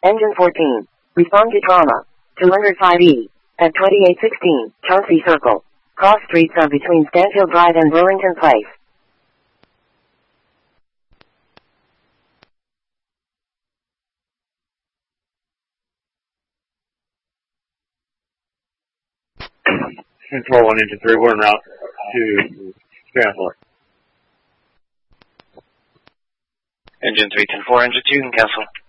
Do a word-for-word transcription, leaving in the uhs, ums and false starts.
Engine fourteen. Respond to trauma. two oh five E. At twenty-eight sixteen, Chauncey Circle. Cross streets are between Stanfield Drive and Burlington Place. Control one, engine three, we're en route to Stanford. Engine three ten four, engine two, and cancel.